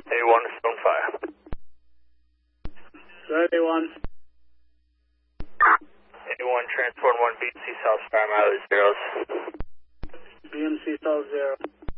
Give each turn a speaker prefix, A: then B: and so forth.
A: A1 is on fire.
B: Ready, one.
A: A1 transport 1 BMC South Star mileage zeros.
B: BMC South 0.